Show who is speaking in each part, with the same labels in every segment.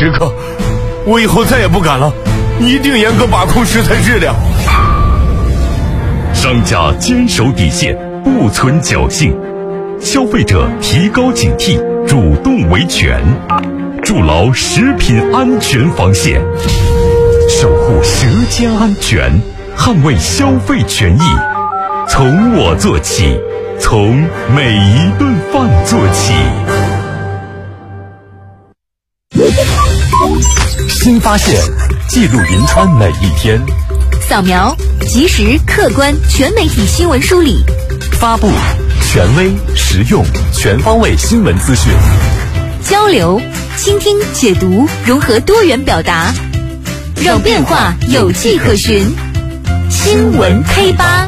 Speaker 1: 时刻，我以后再也不敢了，一定严格把控食材质量。
Speaker 2: 商家坚守底线，不存侥幸，消费者提高警惕，主动维权，筑牢食品安全防线，守护舌尖安全，捍卫消费权益。从我做起，从每一顿饭做起。
Speaker 3: 新发现，记录银川每一天。
Speaker 4: 扫描，及时、客观、全媒体新闻梳理。
Speaker 3: 发布，权威、实用、全方位新闻资讯。
Speaker 4: 交流，倾听、解读，融合多元表达，让变化有迹可循。新闻 K8。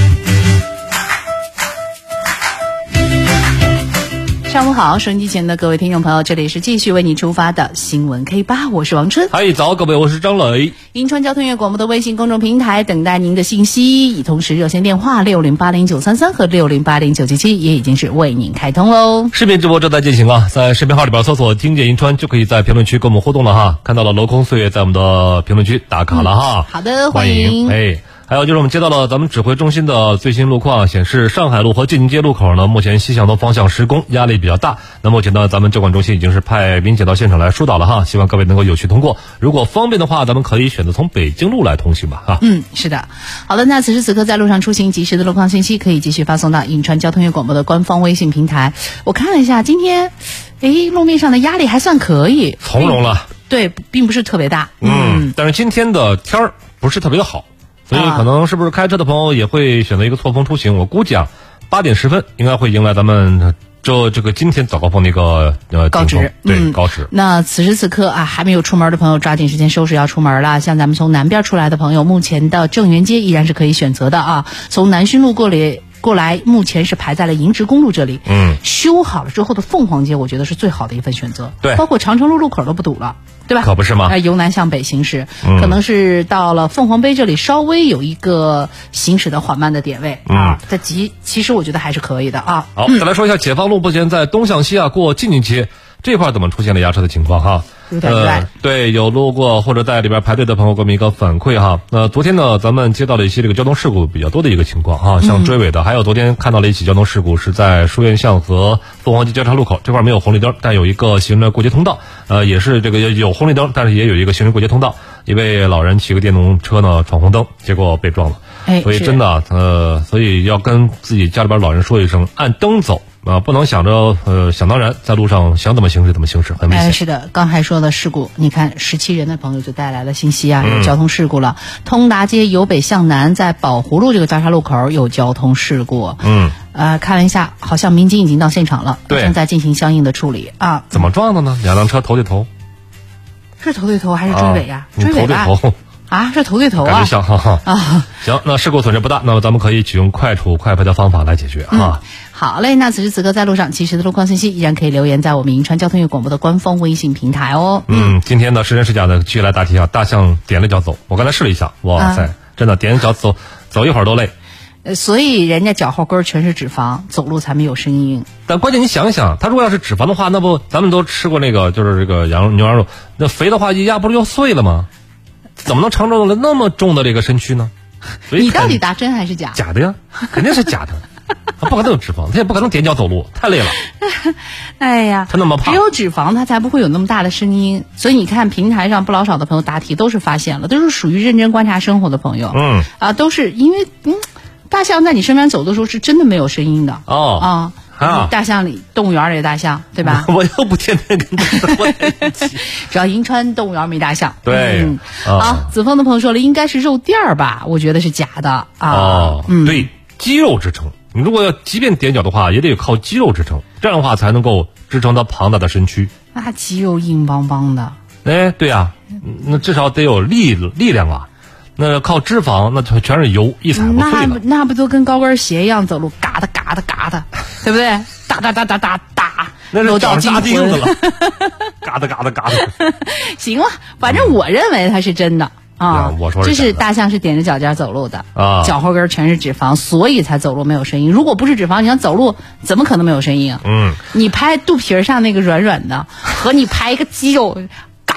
Speaker 5: 上午好，收音机前的各位听众朋友，这里是继续为你出发的新闻 K8， 我是王春。
Speaker 6: 嗨，早，各位，我是张磊。
Speaker 5: 银川交通业广播的微信公众平台等待您的信息，同时热线电话6080-933和6080-977也已经是为您开通喽。
Speaker 6: 视频直播正在进行啊，在视频号里边搜索听见银川就可以在评论区跟我们互动了哈。看到了镂空岁月在我们的评论区打卡了哈。
Speaker 5: 好的，欢迎。
Speaker 6: 还有就是我们接到了咱们指挥中心的最新路况，显示上海路和晋宁街路口呢，目前西向东方向施工，压力比较大。那目前呢，咱们交管中心已经是派民警到现场来疏导了哈，希望各位能够有序通过。如果方便的话，咱们可以选择从北京路来通行吧哈。
Speaker 5: 是的。好的，那此时此刻在路上出行及时的路况信息可以继续发送到银川交通业广播的官方微信平台。我看了一下，今天路面上的压力还算可以，
Speaker 6: 从容了。
Speaker 5: 对，并不是特别大。
Speaker 6: 但是今天的天儿不是特别的好。所以可能是不是开车的朋友也会选择一个错峰出行？我估计8点10分应该会迎来咱们这个今天早高峰的一个
Speaker 5: 高值，
Speaker 6: 对，高值。
Speaker 5: 那此时此刻还没有出门的朋友，抓紧时间收拾要出门了。像咱们从南边出来的朋友，目前的正源街依然是可以选择的啊。从南浔路过来，目前是排在了银直公路这里。修好了之后的凤凰街，我觉得是最好的一份选择。
Speaker 6: 对，
Speaker 5: 包括长城路路口都不堵了。对吧？
Speaker 6: 可不是吗？
Speaker 5: 由南向北行驶，可能是到了凤凰碑这里稍微有一个行驶的缓慢的点位其实我觉得还是可以的啊。
Speaker 6: 好，再来说一下解放路目前在东向西过晋宁街这块怎么出现了压车的情况哈？
Speaker 5: 有点乱。
Speaker 6: 对，有路过或者在里边排队的朋友给我们一个反馈哈。昨天呢，咱们接到了一些这个交通事故比较多的一个情况哈，像追尾的，还有昨天看到了一起交通事故是在书院巷和凤凰街交叉路口这块没有红绿灯，但有一个行人过街通道，也是这个有红绿灯，但是也有一个行人过街通道，一位老人骑个电动车呢闯红灯，结果被撞了。所以真的所以要跟自己家里边老人说一声，按灯走。不能想着想当然在路上想怎么行驶怎么行驶，很危险。
Speaker 5: 是的，刚才说的事故，你看17人的朋友就带来了信息有交通事故了。通达街由北向南在宝湖路这个交叉路口有交通事故。看了一下，好像民警已经到现场了，正在进行相应的处理啊。
Speaker 6: 怎么撞的呢？两辆车头对头，
Speaker 5: 是头对头还是追尾呀？追尾吧。
Speaker 6: 头对头。
Speaker 5: 是头对头啊！
Speaker 6: 感觉像行，那事故损失不大，那么咱们可以启用快处快赔的方法来解决
Speaker 5: 好嘞，那此时此刻在路上及时的路况信息依然可以留言在我们银川交通业广播的官方微信平台哦。
Speaker 6: 今天的是真是假的，继续来答题大象踮着脚走，我刚才试了一下，哇塞，真的踮着脚走一会儿都累。
Speaker 5: 所以人家脚后跟全是脂肪，走路才没有声音。
Speaker 6: 但关键你想一想，他如果要是脂肪的话，那不咱们都吃过那个就是这个牛羊肉，那肥的话一压不是就碎了吗？怎么能承受了那么重的这个身躯呢？
Speaker 5: 你到底答真还是假？
Speaker 6: 假的呀，肯定是假的。不可能有脂肪，他也不可能踮脚走路，太累了。
Speaker 5: 哎呀，
Speaker 6: 他那么胖，
Speaker 5: 只有脂肪，他才不会有那么大的声音。所以你看，平台上不老少的朋友答题都是发现了，都是属于认真观察生活的朋友。都是因为大象在你身边走的时候是真的没有声音的。大象里动物园里的大象，对吧？
Speaker 6: 我又不天天跟他
Speaker 5: 只要银川动物园没大象。
Speaker 6: 对。
Speaker 5: 好，子枫的朋友说了，应该是肉垫儿吧？我觉得是假的
Speaker 6: 对，肌肉支撑。你如果要即便踮脚的话，也得靠肌肉支撑，这样的话才能够支撑它庞大的身躯。
Speaker 5: 那肌肉硬邦邦的。
Speaker 6: 对呀，那至少得有力量啊。那靠脂肪，那全是油，一踩不碎了。
Speaker 5: 那不都跟高跟鞋一样走路，嘎哒嘎哒嘎哒，对不对？哒哒哒哒哒哒，
Speaker 6: 那是脚扎钉子了，嘎哒嘎哒嘎哒。
Speaker 5: 行了，反正我认为它是真的。
Speaker 6: 我说
Speaker 5: 这是大象是踮着脚尖走路的脚后跟全是脂肪，所以才走路没有声音。如果不是脂肪，你想走路怎么可能没有声音啊？你拍肚皮上那个软软的，和你拍一个肌肉